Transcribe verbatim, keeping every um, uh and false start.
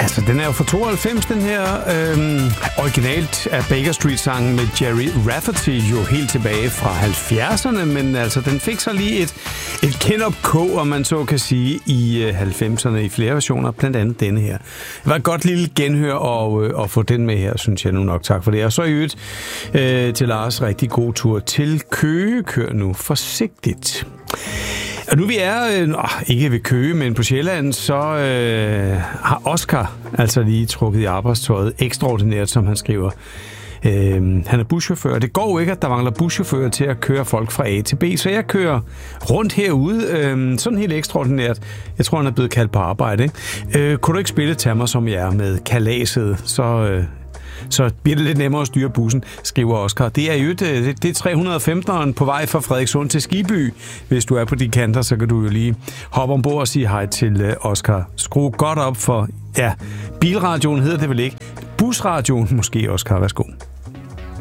Altså, den er jo fra tooghalvfems, den her. Øhm, originalt er Baker Street-sangen med Jerry Rafferty jo helt tilbage fra halvfjerdserne, men altså, den fik så lige et, et kend-up-k, om man så kan sige, i øh, halvfemserne i flere versioner, blandt andet denne her. Det var et godt lille genhør og, øh, at få den med her, synes jeg nu nok. Tak for det. Og så i øvrigt øh, til Lars, rigtig god tur til Køge. Kør nu forsigtigt. Og nu vi er, øh, ikke ved Køge, men på Sjælland, så øh, har Oscar altså lige trukket i arbejdstøjet ekstraordinært, som han skriver. Øh, han er buschauffør. Det går jo ikke, at der mangler buschauffører til at køre folk fra A til B, så jeg kører rundt herude, øh, sådan helt ekstraordinært. Jeg tror, han er blevet kaldt på arbejde. Øh, kunne du ikke spille Tag mig som jeg er med kalaset, så... Øh, Så bliver det lidt nemmere at styre bussen, skriver Oscar. Det er jo det, det er tre hundrede og femteneren på vej fra Frederikssund til Skiby. Hvis du er på de kanter, så kan du jo lige hoppe ombord og sige hej til Oscar. Skru godt op for, ja, bilradioen hedder det vel ikke. Busradioen måske, Oscar. Værsgo.